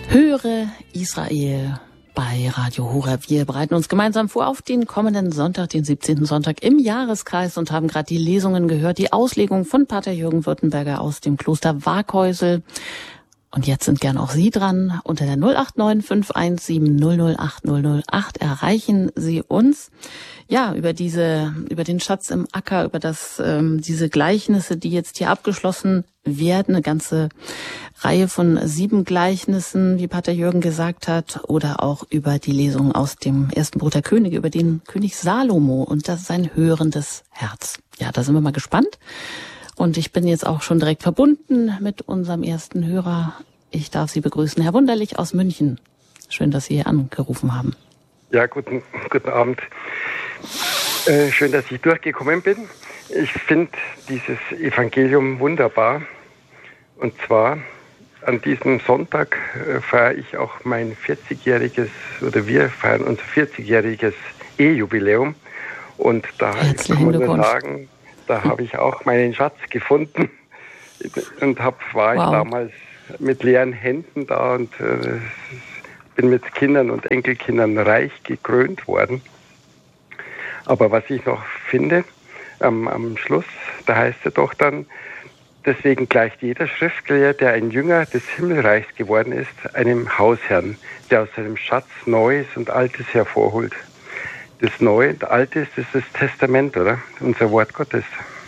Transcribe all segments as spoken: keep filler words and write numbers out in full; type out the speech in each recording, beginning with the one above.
Höre Israel bei Radio Horeb. Wir bereiten uns gemeinsam vor auf den kommenden Sonntag, den siebzehnten Sonntag im Jahreskreis und haben gerade die Lesungen gehört, die Auslegung von Pater Jürgen Württemberger aus dem Kloster Waaghäusel. Und jetzt sind gern auch Sie dran. Unter der null acht neun fünf eins sieben null null acht null null acht erreichen Sie uns. Ja, über diese, über den Schatz im Acker, über das, ähm, diese Gleichnisse, die jetzt hier abgeschlossen werden, eine ganze Reihe von sieben Gleichnissen, wie Pater Jürgen gesagt hat, oder auch über die Lesung aus dem ersten Buch der Könige, über den König Salomo und das sein hörendes Herz. Ja, da sind wir mal gespannt. Und ich bin jetzt auch schon direkt verbunden mit unserem ersten Hörer. Ich darf Sie begrüßen, Herr Wunderlich aus München. Schön, dass Sie hier angerufen haben. Ja, guten, guten Abend. Äh, schön, dass ich durchgekommen bin. Ich finde dieses Evangelium wunderbar. Und zwar an diesem Sonntag äh, feiere ich auch mein vierzigjähriges, oder wir feiern unser vierzigjähriges Ehejubiläum. Und da kann man nur sagen, da habe ich auch meinen Schatz gefunden und hab, war wow. ich damals mit leeren Händen da und äh, bin mit Kindern und Enkelkindern reich gekrönt worden. Aber was ich noch finde, ähm, am Schluss, da heißt es doch dann, deswegen gleicht jeder Schriftgelehrte, der ein Jünger des Himmelreichs geworden ist, einem Hausherrn, der aus seinem Schatz Neues und Altes hervorholt. Das Neue und Alte ist das Testament, oder? Unser Wort Gottes.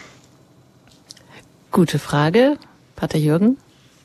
Gute Frage. Pater Jürgen?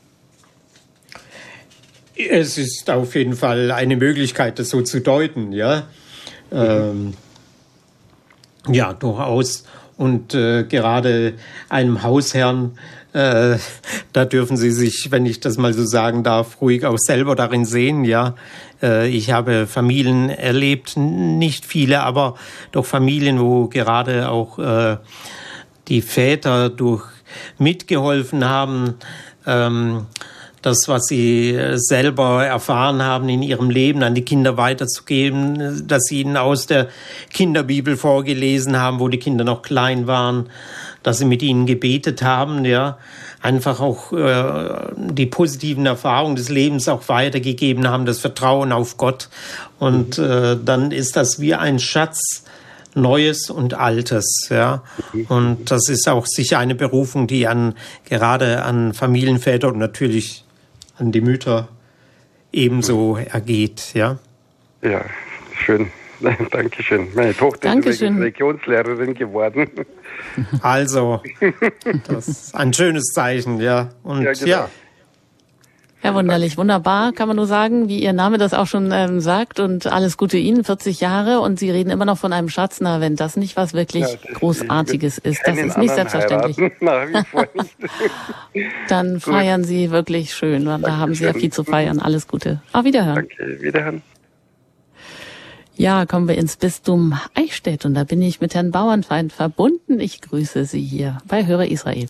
Es ist auf jeden Fall eine Möglichkeit, das so zu deuten, ja. Mhm. Ähm, ja, durchaus. Und äh, gerade einem Hausherrn, äh, da dürfen Sie sich, wenn ich das mal so sagen darf, ruhig auch selber darin sehen, ja. Äh, ich habe Familien erlebt, nicht viele, aber doch Familien, wo gerade auch äh, die Väter durch mitgeholfen haben, ähm, das, was sie selber erfahren haben in ihrem Leben, an die Kinder weiterzugeben, dass sie ihnen aus der Kinderbibel vorgelesen haben, wo die Kinder noch klein waren, dass sie mit ihnen gebetet haben, ja, einfach auch äh, die positiven Erfahrungen des Lebens auch weitergegeben haben, das Vertrauen auf Gott. Und äh, dann ist das wie ein Schatz, Neues und Altes, ja. Und das ist auch sicher eine Berufung, die an gerade an Familienväter und natürlich an die Mütter ebenso ergeht, ja. Ja, schön. Dankeschön. Meine Tochter Dankeschön. ist Religionslehrerin geworden. Also, das ist ein schönes Zeichen, ja. Und ja, genau. ja. Herr Wunderlich, wunderbar, kann man nur sagen, wie Ihr Name das auch schon ähm, sagt, und alles Gute Ihnen, vierzig Jahre, und Sie reden immer noch von einem Schatz. Na, wenn das nicht was wirklich ja, Großartiges ist, das ist nicht selbstverständlich. Na, wie vor nicht. Dann feiern Sie wirklich schön, da Dankeschön. Haben Sie ja viel zu feiern. Alles Gute. Auf Wiederhören. Danke, Wiederhören. Ja, kommen wir ins Bistum Eichstätt, und da bin ich mit Herrn Bauernfeind verbunden. Ich grüße Sie hier bei Höre Israel.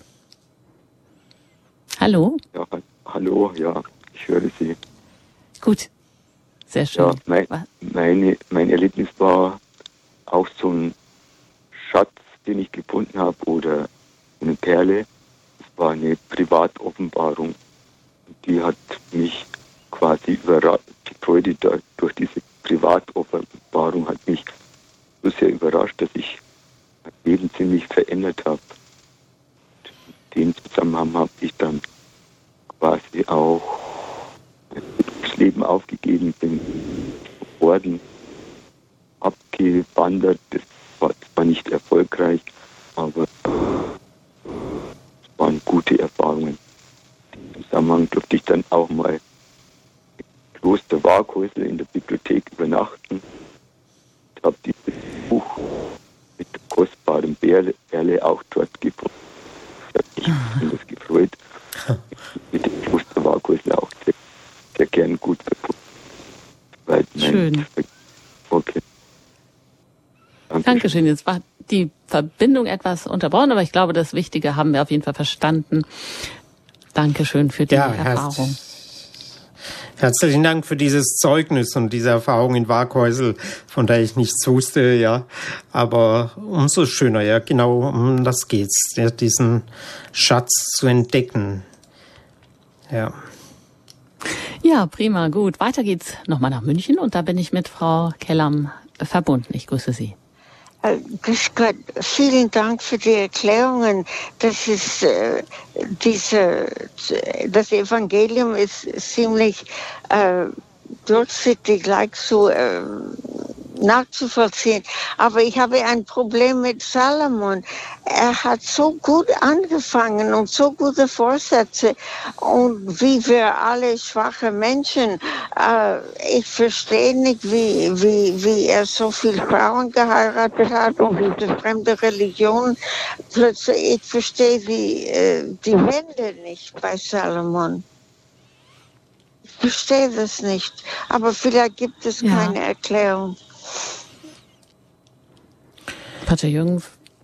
Hallo? Ja, hallo, ja, ich höre Sie. Gut, sehr schön. Ja, mein, meine, mein Erlebnis war auch so ein Schatz, den ich gefunden habe, oder eine Perle. Es war eine Privatoffenbarung. Die hat mich quasi überrascht. Die Freude da, durch diese Privatoffenbarung hat mich so sehr überrascht, dass ich mein Leben ziemlich verändert habe. In dem Zusammenhang habe ich dann quasi auch das Leben aufgegeben, bin worden, abgewandert. Das war zwar nicht erfolgreich, aber es waren gute Erfahrungen. Im Zusammenhang durfte ich dann auch mal im Kloster Waaghäusel in der Bibliothek übernachten. Ich habe dieses Buch mit der kostbaren Perle auch dort gefunden. Ich habe mich besonders gefreut. Mit dem Kloster Waaghäusel auch sehr, sehr gern gut verbunden. Schön. Okay. Dankeschön. Dankeschön. Jetzt war die Verbindung etwas unterbrochen, aber ich glaube, das Wichtige haben wir auf jeden Fall verstanden. Dankeschön für die ja, Erfahrung. Herzlichen Dank für dieses Zeugnis und diese Erfahrung in Waaghäusel, von der ich nichts wusste, ja. Aber umso schöner, ja, genau um das geht's, ja, diesen Schatz zu entdecken. Ja. Ja, prima, gut. Weiter geht's nochmal nach München und da bin ich mit Frau Kellam verbunden. Ich grüße Sie. Grüß Gott, vielen Dank für die Erklärungen. Das ist äh, diese, das Evangelium ist ziemlich äh, durchsichtig, leicht so äh, nachzuvollziehen. Aber ich habe ein Problem mit Salomon. Er hat so gut angefangen und so gute Vorsätze. Und wie wir alle schwache Menschen, äh, ich verstehe nicht, wie, wie, wie er so viele Frauen geheiratet hat und diese fremde Religion. Plötzlich, ich verstehe die, äh, die Wende nicht bei Salomon. Ich verstehe das nicht. Aber vielleicht gibt es ja keine Erklärung. Pater Jürgen?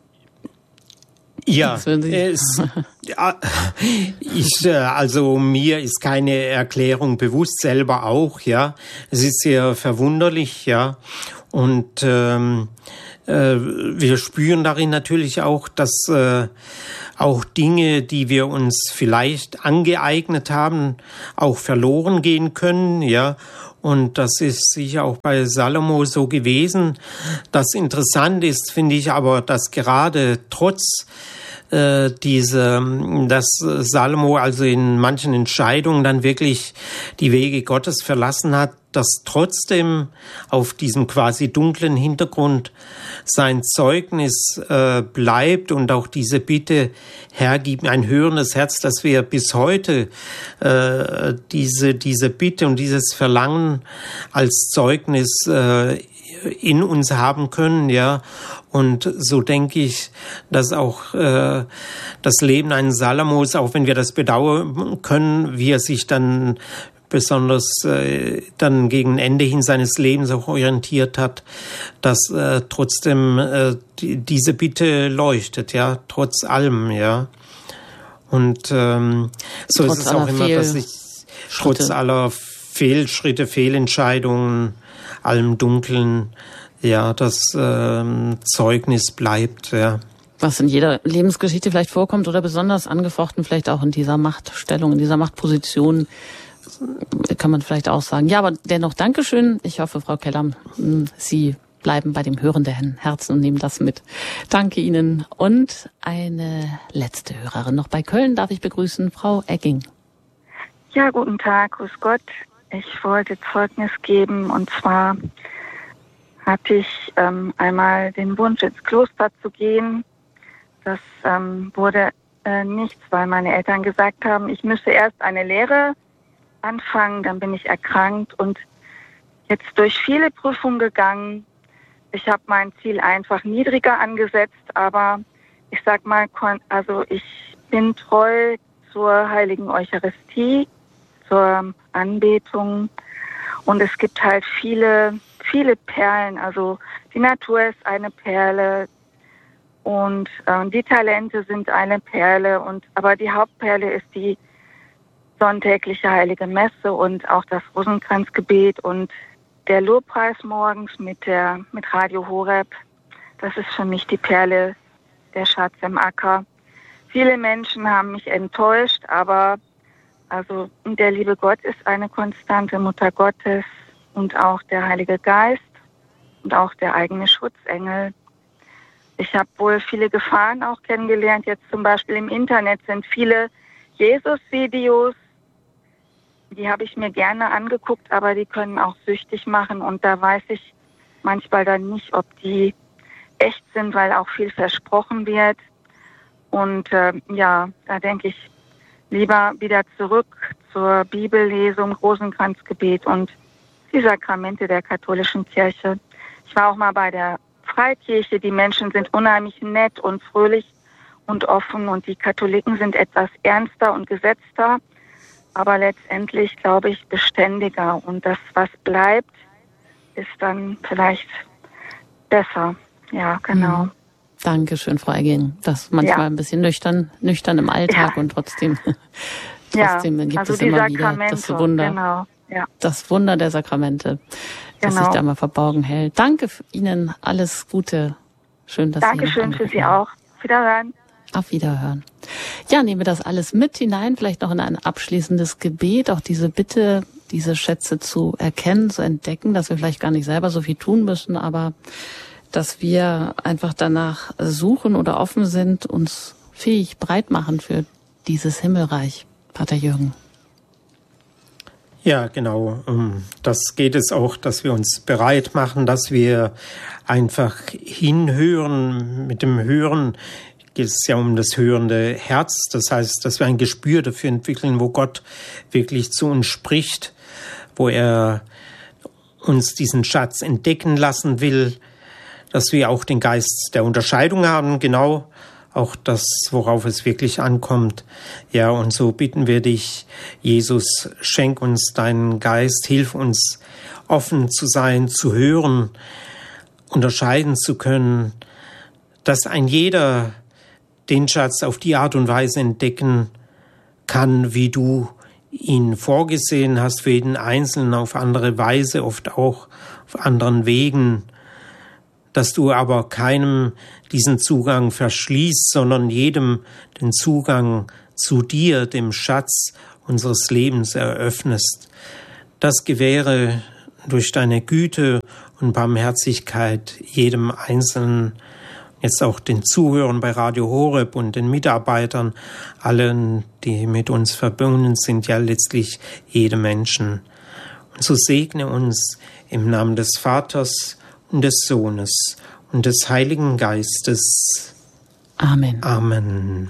Ja, es, ja, ich, also mir ist keine Erklärung bewusst, selber auch, ja. Es ist sehr verwunderlich, ja. Und ähm, äh, wir spüren darin natürlich auch, dass äh, auch Dinge, die wir uns vielleicht angeeignet haben, auch verloren gehen können, ja. Und das ist sicher auch bei Salomo so gewesen. Das interessant ist, finde ich aber, dass gerade trotz äh, diese, dass Salomo also in manchen Entscheidungen dann wirklich die Wege Gottes verlassen hat, dass trotzdem auf diesem quasi dunklen Hintergrund sein Zeugnis äh, bleibt und auch diese Bitte, Herr, gib mir ein hörendes Herz, dass wir bis heute äh, diese diese Bitte und dieses Verlangen als Zeugnis äh, in uns haben können, ja. Und so denke ich, dass auch äh, das Leben eines Salomos, auch wenn wir das bedauern können, wie er sich dann besonders äh, dann gegen Ende hin seines Lebens auch orientiert hat, dass äh, trotzdem äh, die, diese Bitte leuchtet, ja, trotz allem, ja. Und ähm, so trotz ist es auch immer, dass ich trotz aller Fehlschritte, Fehlentscheidungen, allem Dunklen, ja, das ähm, Zeugnis bleibt, ja. Was in jeder Lebensgeschichte vielleicht vorkommt oder besonders angefochten, vielleicht auch in dieser Machtstellung, in dieser Machtposition, kann man vielleicht auch sagen. Ja, aber dennoch Dankeschön. Ich hoffe, Frau Kellam, Sie bleiben bei dem hörenden Herzen und nehmen das mit. Danke Ihnen. Und eine letzte Hörerin noch bei Köln darf ich begrüßen, Frau Egging. Ja, guten Tag, grüß Gott. Ich wollte Zeugnis geben und zwar hatte ich ähm, einmal den Wunsch, ins Kloster zu gehen. Das ähm, wurde äh, nichts, weil meine Eltern gesagt haben, ich müsse erst eine Lehre anfangen, dann bin ich erkrankt und jetzt durch viele Prüfungen gegangen. Ich habe mein Ziel einfach niedriger angesetzt, aber ich sag mal, also ich bin treu zur Heiligen Eucharistie, zur Anbetung und es gibt halt viele, viele Perlen. Also die Natur ist eine Perle und äh, die Talente sind eine Perle und aber die Hauptperle ist die sonntägliche Heilige Messe und auch das Rosenkranzgebet und der Lobpreis morgens mit der mit Radio Horeb. Das ist für mich die Perle, der Schatz im Acker. Viele Menschen haben mich enttäuscht, aber also der liebe Gott ist eine konstante Mutter Gottes und auch der Heilige Geist und auch der eigene Schutzengel. Ich habe wohl viele Gefahren auch kennengelernt. Jetzt zum Beispiel im Internet sind viele Jesus-Videos. Die habe ich mir gerne angeguckt, aber die können auch süchtig machen. Und da weiß ich manchmal dann nicht, ob die echt sind, weil auch viel versprochen wird. Und äh, ja, da denke ich lieber wieder zurück zur Bibellesung, Rosenkranzgebet und die Sakramente der katholischen Kirche. Ich war auch mal bei der Freikirche. Die Menschen sind unheimlich nett und fröhlich und offen und die Katholiken sind etwas ernster und gesetzter. Aber letztendlich, glaube ich, beständiger. Und das, was bleibt, ist dann vielleicht besser. Ja, genau. Mhm. Dankeschön, Frau Egging. Das ist manchmal ja. ein bisschen nüchtern, nüchtern im Alltag ja. und trotzdem, trotzdem ja. gibt also es immer wieder das Wunder. Genau. Ja. Das Wunder der Sakramente, das genau. sich da mal verborgen hält. Danke Ihnen, alles Gute. Schön, dass Dankeschön Sie für Sie auch. Auf Wiederhören. Auf Ja, nehmen wir das alles mit hinein, vielleicht noch in ein abschließendes Gebet, auch diese Bitte, diese Schätze zu erkennen, zu entdecken, dass wir vielleicht gar nicht selber so viel tun müssen, aber dass wir einfach danach suchen oder offen sind, uns fähig breit machen für dieses Himmelreich. Pater Jürgen. Ja, genau. Um das geht es auch, dass wir uns bereit machen, dass wir einfach hinhören. Mit dem Hören geht es ja um das hörende Herz. Das heißt, dass wir ein Gespür dafür entwickeln, wo Gott wirklich zu uns spricht, wo er uns diesen Schatz entdecken lassen will, dass wir auch den Geist der Unterscheidung haben, genau, auch das, worauf es wirklich ankommt. Ja, und so bitten wir dich, Jesus, schenk uns deinen Geist, hilf uns, offen zu sein, zu hören, unterscheiden zu können, dass ein jeder den Schatz auf die Art und Weise entdecken kann, wie du ihn vorgesehen hast, für jeden Einzelnen auf andere Weise, oft auch auf anderen Wegen, dass du aber keinem diesen Zugang verschließt, sondern jedem den Zugang zu dir, dem Schatz unseres Lebens, eröffnest. Das gewähre durch deine Güte und Barmherzigkeit jedem Einzelnen, jetzt auch den Zuhörern bei Radio Horeb und den Mitarbeitern, allen, die mit uns verbunden sind, ja letztlich jedem Menschen. Und so segne uns im Namen des Vaters und des Sohnes und des Heiligen Geistes. Amen. Amen.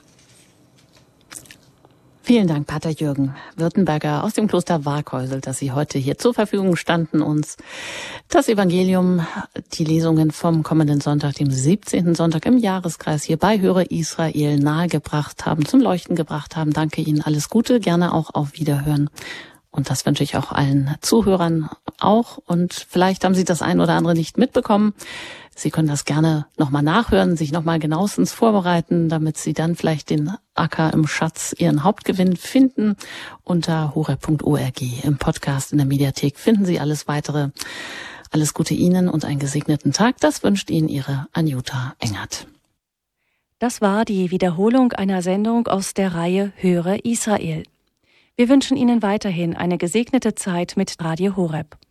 Vielen Dank, Pater Jürgen Württemberger aus dem Kloster Waaghäusel, dass Sie heute hier zur Verfügung standen, uns das Evangelium, die Lesungen vom kommenden Sonntag, dem siebzehnten Sonntag im Jahreskreis hier bei Höre Israel nahegebracht haben, zum Leuchten gebracht haben. Danke Ihnen, alles Gute, gerne auch auf Wiederhören. Und das wünsche ich auch allen Zuhörern auch. Und vielleicht haben Sie das ein oder andere nicht mitbekommen. Sie können das gerne nochmal nachhören, sich nochmal genauestens vorbereiten, damit Sie dann vielleicht den Acker im Schatz, Ihren Hauptgewinn finden. Unter horeb punkt org im Podcast in der Mediathek finden Sie alles Weitere. Alles Gute Ihnen und einen gesegneten Tag. Das wünscht Ihnen Ihre Anjuta Engert. Das war die Wiederholung einer Sendung aus der Reihe Höre Israel. Wir wünschen Ihnen weiterhin eine gesegnete Zeit mit Radio Horeb.